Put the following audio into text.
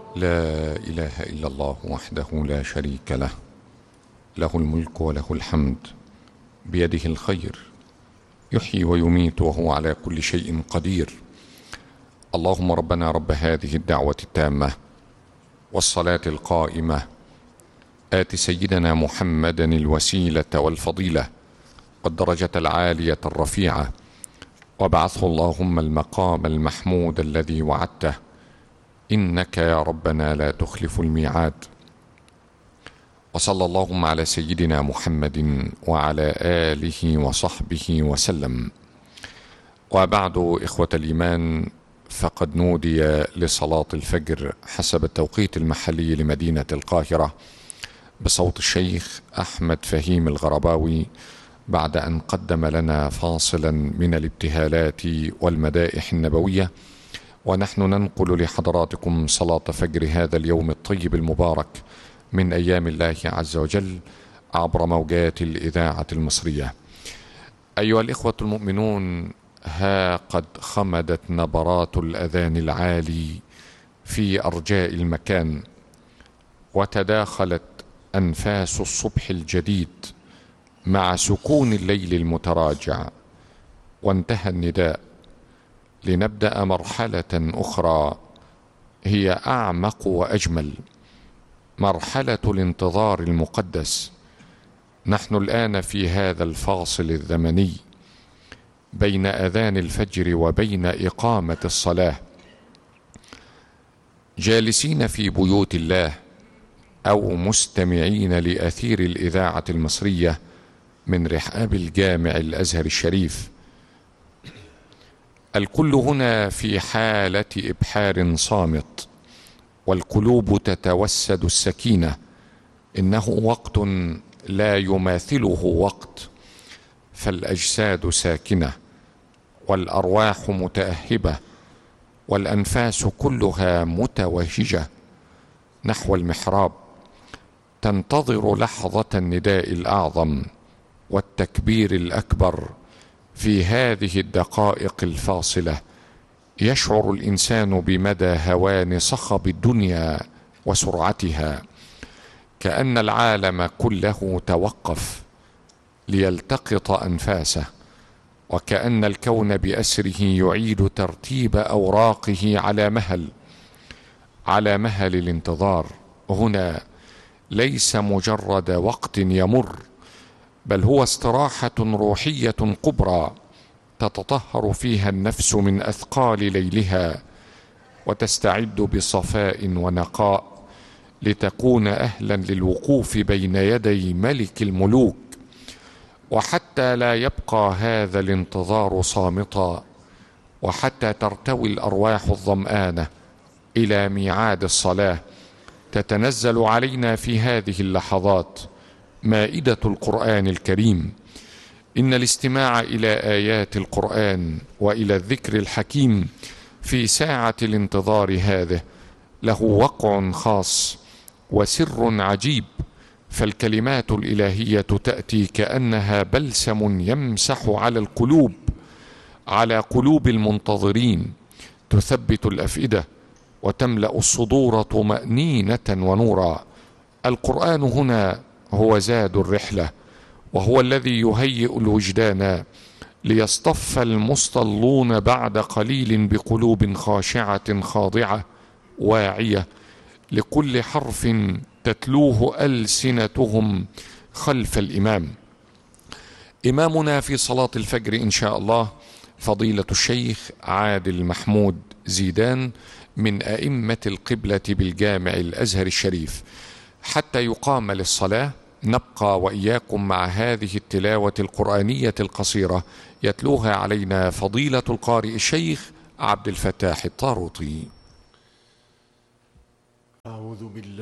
لا إله إلا الله وحده لا شريك له، له الملك وله الحمد، بيده الخير، يحيي ويميت وهو على كل شيء قدير. اللهم ربنا رب هذه الدعوة التامة والصلاة القائمة، آت سيدنا محمدا الوسيلة والفضيلة والدرجة العالية الرفيعة، وابعثه اللهم المقام المحمود الذي وعدته، إنك يا ربنا لا تخلف الميعاد. وصلى اللهم على سيدنا محمد وعلى آله وصحبه وسلم. وبعد، إخوة الإيمان، فقد نودي لصلاة الفجر حسب التوقيت المحلي لمدينة القاهرة بصوت الشيخ أحمد فهيم الغرباوي، بعد أن قدم لنا فاصلا من الابتهالات والمدائح النبوية، ونحن ننقل لحضراتكم صلاة فجر هذا اليوم الطيب المبارك من أيام الله عز وجل عبر موجات الإذاعة المصرية. أيها الإخوة المؤمنون، ها قد خمدت نبرات الأذان العالي في أرجاء المكان، وتداخلت أنفاس الصبح الجديد مع سكون الليل المتراجع، وانتهى النداء لنبدأ مرحلة أخرى هي أعمق وأجمل، مرحلة الانتظار المقدس. نحن الآن في هذا الفاصل الزمني بين أذان الفجر وبين إقامة الصلاة، جالسين في بيوت الله أو مستمعين لأثير الإذاعة المصرية من رحاب الجامع الأزهر الشريف. الكل هنا في حالة إبحار صامت، والقلوب تتوسد السكينة. إنه وقت لا يماثله وقت، فالأجساد ساكنة والأرواح متأهبة والأنفاس كلها متوهجة نحو المحراب، تنتظر لحظة النداء الأعظم والتكبير الأكبر. في هذه الدقائق الفاصلة يشعر الإنسان بمدى هوان صخب الدنيا وسرعتها، كأن العالم كله توقف ليلتقط أنفاسه، وكأن الكون بأسره يعيد ترتيب أوراقه على مهل الانتظار. هنا ليس مجرد وقت يمر، بل هو استراحة روحية كبرى تتطهر فيها النفس من أثقال ليلها، وتستعد بصفاء ونقاء لتكون أهلا للوقوف بين يدي ملك الملوك. وحتى لا يبقى هذا الانتظار صامتا، وحتى ترتوي الأرواح الظمآنة إلى ميعاد الصلاة، تتنزل علينا في هذه اللحظات مائدة القرآن الكريم. إن الاستماع إلى آيات القرآن وإلى الذكر الحكيم في ساعة الانتظار هذه له وقع خاص وسر عجيب، فالكلمات الإلهية تأتي كأنها بلسم يمسح على قلوب المنتظرين، تثبت الأفئدة وتملأ الصدور طمأنينة ونورا. القرآن هنا هو زاد الرحلة، وهو الذي يهيئ الوجدان ليصطف المصطلون بعد قليل بقلوب خاشعة خاضعة واعية لكل حرف تتلوه ألسنتهم خلف الإمام. إمامنا في صلاة الفجر إن شاء الله فضيلة الشيخ عادل محمود زيدان من أئمة القبلة بالجامع الأزهر الشريف. حتى يقام للصلاة نبقى وإياكم مع هذه التلاوة القرآنية القصيرة يتلوها علينا فضيلة القارئ الشيخ عبد الفتاح الطاروطي. أعوذ بالله